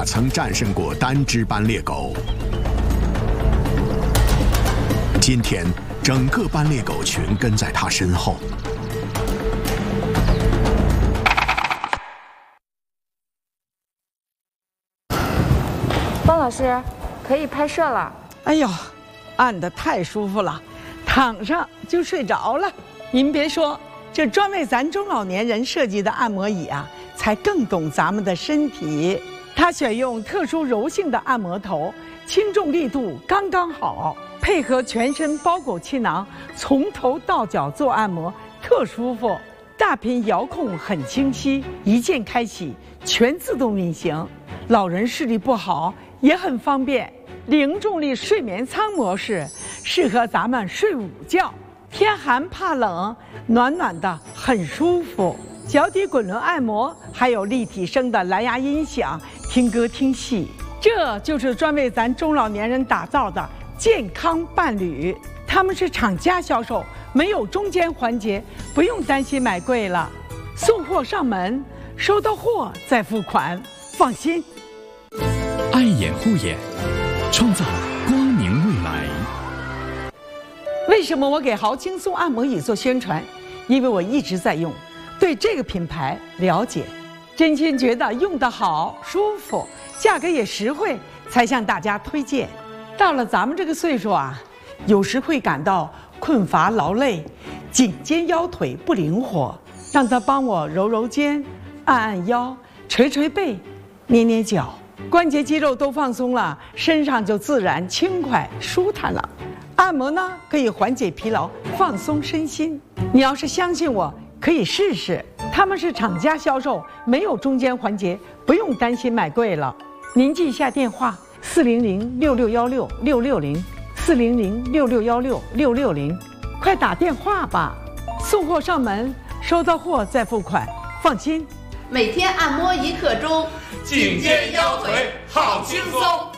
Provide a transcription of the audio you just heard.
曾战胜过单只斑鬣狗。今天，整个斑鬣狗群跟在他身后。 方老师，可以拍摄了。 哎呦，按得太舒服了，躺上就睡着了。您别说，这专为咱中老年人设计的按摩椅啊，才更懂咱们的身体。它选用特殊柔性的按摩头，轻重力度刚刚好，配合全身包裹气囊，从头到脚做按摩，特舒服。大屏遥控很清晰，一键开启，全自动运行。老人视力不好也很方便。零重力睡眠舱模式适合咱们睡午觉，天寒怕冷，暖暖的很舒服。脚底滚轮按摩，还有立体声的蓝牙音响，听歌听戏。这就是专为咱中老年人打造的健康伴侣。他们是厂家销售，没有中间环节，不用担心买贵了。送货上门，收到货再付款，放心。 爱眼护眼，创造光明未来。 为什么我给豪轻松按摩椅做宣传？因为我一直在用，对这个品牌了解，真心觉得用得好、舒服，价格也实惠，才向大家推荐。到了咱们这个岁数啊，有时会感到困乏劳累，颈肩腰腿不灵活，让它帮我揉揉肩、按按腰、捶捶背、捏捏脚。关节肌肉都放松了，身上就自然轻快舒坦了。按摩呢，可以缓解疲劳，放松身心。你要是相信我，可以试试。他们是厂家销售，没有中间环节，不用担心买贵了。您记一下电话：400-6616-660，400-6616-660，快打电话吧。送货上门，收到货再付款，放心。 每天按摩1刻钟， 颈肩腰腿好轻松。